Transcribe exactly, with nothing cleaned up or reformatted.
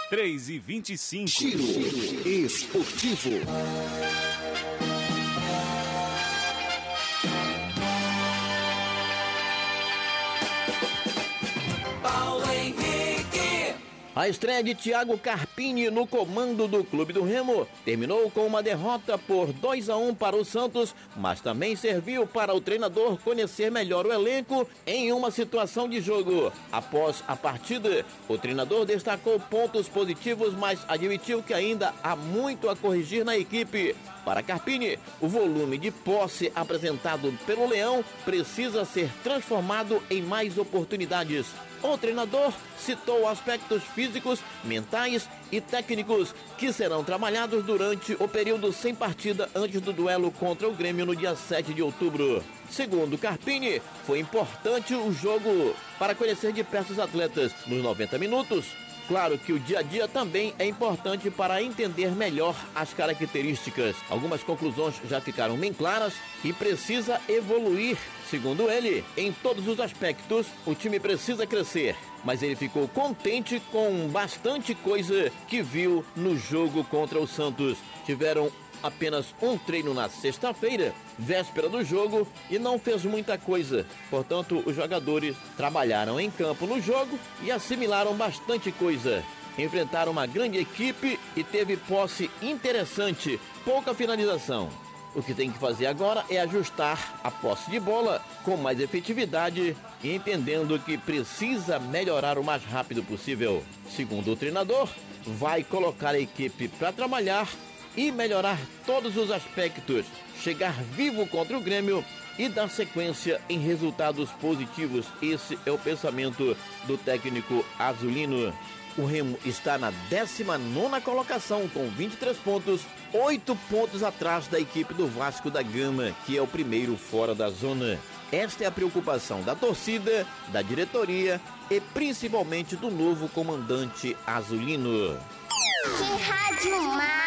três e vinte e cinco. Giro Esportivo. A estreia de Thiago Carpini no comando do Clube do Remo terminou com uma derrota por dois a um para o Santos, mas também serviu para o treinador conhecer melhor o elenco em uma situação de jogo. Após a partida, o treinador destacou pontos positivos, mas admitiu que ainda há muito a corrigir na equipe. Para Carpini, o volume de posse apresentado pelo Leão precisa ser transformado em mais oportunidades. O treinador citou aspectos físicos, mentais e técnicos que serão trabalhados durante o período sem partida antes do duelo contra o Grêmio no dia sete de outubro. Segundo Carpini, foi importante o jogo para conhecer de perto os atletas nos noventa minutos. Claro que o dia a dia também é importante para entender melhor as características. Algumas conclusões já ficaram bem claras e precisa evoluir. Segundo ele, em todos os aspectos, o time precisa crescer. Mas ele ficou contente com bastante coisa que viu no jogo contra o Santos. Tiveram apenas um treino na sexta-feira, véspera do jogo, e não fez muita coisa. Portanto, os jogadores trabalharam em campo no jogo e assimilaram bastante coisa. Enfrentaram uma grande equipe e teve posse interessante, pouca finalização. O que tem que fazer agora é ajustar a posse de bola com mais efetividade e entendendo que precisa melhorar o mais rápido possível. Segundo o treinador, vai colocar a equipe para trabalhar e melhorar todos os aspectos, chegar vivo contra o Grêmio e dar sequência em resultados positivos. Esse é o pensamento do técnico azulino. O Remo está na décima nona colocação com vinte e três pontos, oito pontos atrás da equipe do Vasco da Gama, que é o primeiro fora da zona. Esta é a preocupação da torcida, da diretoria e principalmente do novo comandante azulino. Que rádio mais